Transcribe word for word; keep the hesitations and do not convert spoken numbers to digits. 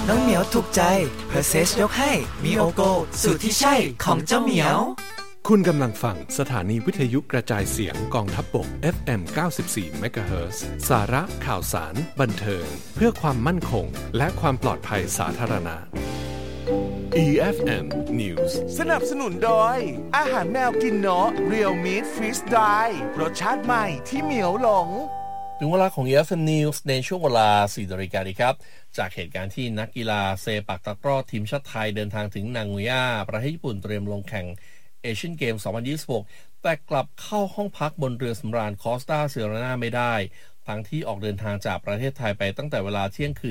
น้องเหมียวถูกใจเพอร์เซสยกให้มีโอโกสูตรที่ใช่ของเจ้าเหมียวคุณกำลังฟังสถานีวิทยุกระจายเสียงกองทัพบก เอฟ เอ็ม เก้าสิบสี่ เมกะเฮิรตซ์ สาระข่าวสารบันเทิงเพื่อความมั่นคงและความปลอดภัยสาธารณะ อี เอฟ เอ็ม News สนับสนุนโดยอาหารแมวกินเนาะ Real Meat Freeze Dry รสชาติใหม่ที่เหมียวหลงถึงเวลาของ อี เอฟ เอ็ม News ในช่วงเวลา สี่นาฬิกาดีครับจากเหตุการณ์ที่นักกีฬาเซปักตะกร้อทีมชาติไทยเดินทางถึงนางุย่าประเทศญี่ปุ่นเตรียมลงแข่งเอเชียนเกม สองพันยี่สิบหก แต่กลับเข้าห้องพักบนเรือสำราญคอสตาเซเรนาไม่ได้ทั้งที่ออกเดินทางจากประเทศไทยไปตั้งแต่เวลาเที่ยงคืน